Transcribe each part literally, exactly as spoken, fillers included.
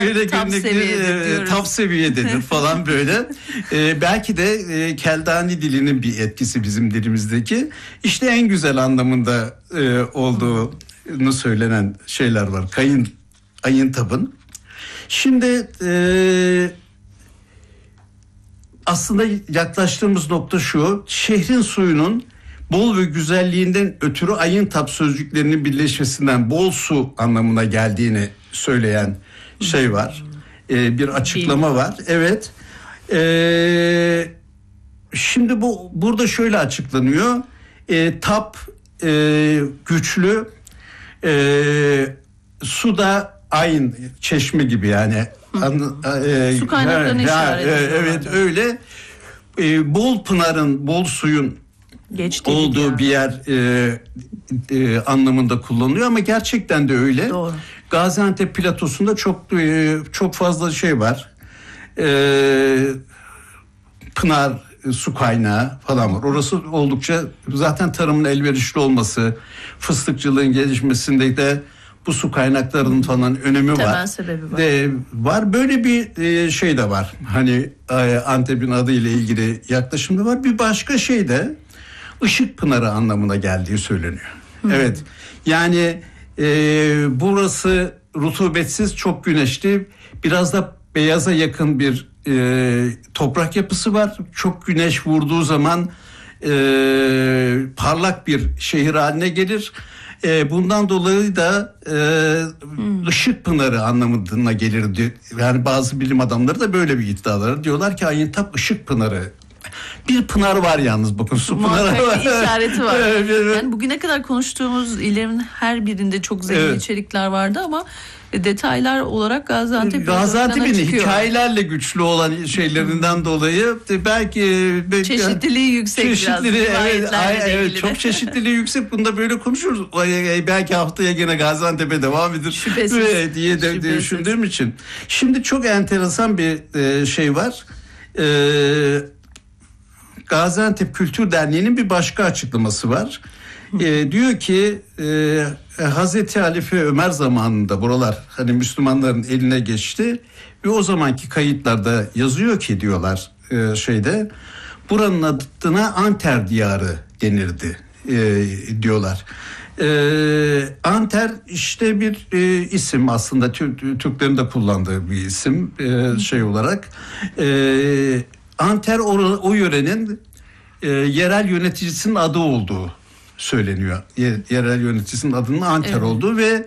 böyle Tam gelenekleri tam seviyededir falan böyle. Ee, belki de e, Keldani dilinin bir etkisi bizim dilimizdeki. İşte en güzel anlamında e, olduğunu söylenen şeyler var. Kayın, ayıntabın. Şimdi e, aslında yaklaştığımız nokta şu: şehrin suyunun bol ve güzelliğinden ötürü ayıntap sözcüklerinin birleşmesinden bol su anlamına geldiğini söyleyen şey var. Ee, bir açıklama var. Evet. Ee, şimdi bu burada şöyle açıklanıyor. Ee, tap e, güçlü, e, su da ayın, çeşme gibi yani. An, e, su kaynaklarını işaret ediyor. Evet öyle. E, bol pınarın, bol suyun geçtiği olduğu yani bir yer e, e, anlamında kullanılıyor ama gerçekten de öyle. Doğru. Gaziantep platosunda çok e, çok fazla şey var. E, pınar, e, su kaynağı falan var. Orası oldukça, zaten tarımın elverişli olması, fıstıkçılığın gelişmesinde de bu su kaynaklarının falan önemi temel var. sebebi var. De, var. Böyle bir e, şey de var. Hani e, Antep'in adıyla ilgili yaklaşım da var. Bir başka şey de Işık Pınarı anlamına geldiği söyleniyor. Hmm. Evet. Yani e, burası rutubetsiz, çok güneşli, biraz da beyaza yakın bir e, toprak yapısı var. Çok güneş vurduğu zaman e, parlak bir şehir haline gelir. E, bundan dolayı da e, hmm. Işık Pınarı anlamına gelir diyor. Yani bazı bilim adamları da böyle bir iddiaları, diyorlar ki Ayıntap Işık Pınarı. Bir pınar var yalnız, bakın, su pınarı var. işareti var. Yani bugüne kadar konuştuğumuz illerin her birinde çok zengin evet. içerikler vardı ama detaylar olarak Gaziantep Gaziantep'in hikayelerle güçlü olan şeylerinden hmm. dolayı belki çeşitliliği yüksek, çeşitliliği biraz evet, ay, evet çok çeşitliliği yüksek. Bunda böyle konuşuruz. Belki haftaya gene Gaziantep'e devam edir. Şüphesiz. diye de Şüphesiz. düşündüğüm için. Şimdi çok enteresan bir şey var. Eee Gaziantep Kültür Derneği'nin bir başka açıklaması var. E, diyor ki e, Hazreti Halife Ömer zamanında buralar hani Müslümanların eline geçti ve o zamanki kayıtlarda yazıyor ki, diyorlar e, şeyde, buranın adına Anter diyarı denirdi e, diyorlar. E, Anter işte bir e, isim aslında, Türklerin de kullandığı bir isim e, şey olarak. E, Anter o, o yörenin e, yerel yöneticisinin adı olduğu söyleniyor. Yer, yerel yöneticisinin adının Anter evet. olduğu ve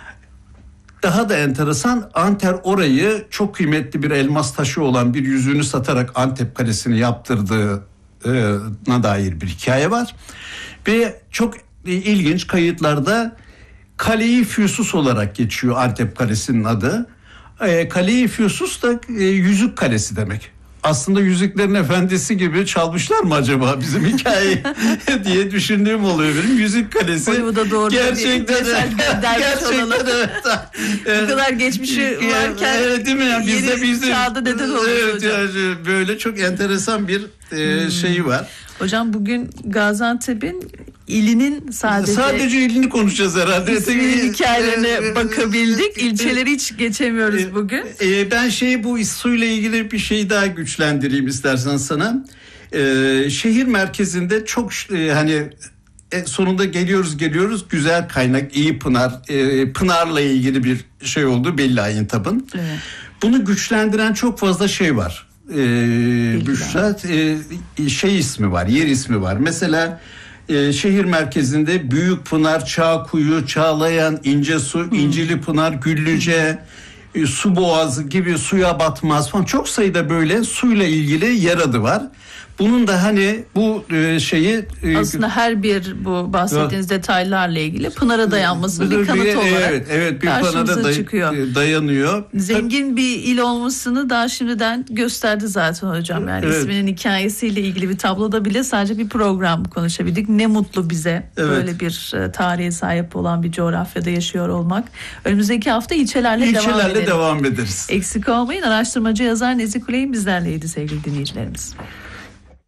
daha da enteresan, Anter orayı çok kıymetli bir elmas taşı olan bir yüzüğünü satarak Antep Kalesi'ni yaptırdığına dair bir hikaye var. Ve çok ilginç, kayıtlarda Kale-i Füsus olarak geçiyor Antep Kalesi'nin adı. E, Kale-i Füsus da e, yüzük kalesi demek. Aslında Yüzüklerin Efendisi gibi çalmışlar mı acaba bizim hikayeyi diye düşündüğüm oluyor benim. Yüzük Kalesi. Bu da doğru. Gerçekten de. Gerçekten evet. Bu kadar geçmişi varken evet, değil mi? Yani bizde bizde çağda neden oluyor evet, hocam. Yani böyle çok enteresan bir e, hmm. şeyi var. Hocam bugün Gaziantep'in ilinin sadece sadece ilini konuşacağız herhalde. İsminin hikayelerine bakabildik. İlçeleri hiç geçemiyoruz bugün. E, ben şeyi, bu suyla ilgili bir şey daha güçlendireyim istersen sana. E, şehir merkezinde çok e, hani e, sonunda geliyoruz geliyoruz güzel kaynak, iyi pınar, e, pınarla ilgili bir şey oldu belli Ayıntap'ın. Evet. Bunu güçlendiren çok fazla şey var. Ee, Büşra, e, şey ismi var, yer ismi var. Mesela e, şehir merkezinde Büyükpınar, Çağkuyu, Çağlayan, İncesu, hmm. İncilipınar, Güllüce, e, Su Boğazı gibi, Suya Batmaz falan, çok sayıda böyle suyla ilgili yer adı var. Bunun da hani bu e, şeyi e, aslında her bir bu bahsettiğiniz ya, detaylarla ilgili pınara dayanması bir kanıt bir, olarak evet, evet, bir pınara day- çıkıyor. dayanıyor. Zengin bir il olmasını daha şimdiden gösterdi zaten hocam. Yani evet. isminin hikayesiyle ilgili bir tabloda bile sadece bir program konuşabildik. Ne mutlu bize evet. böyle bir tarihe sahip olan bir coğrafyada yaşıyor olmak. Önümüzdeki hafta ilçelerle, ilçelerle devam, devam ederiz. Eksik olmayın. Araştırmacı yazar Nezih Kuley'in bizlerleydi sevgili dinleyicilerimiz.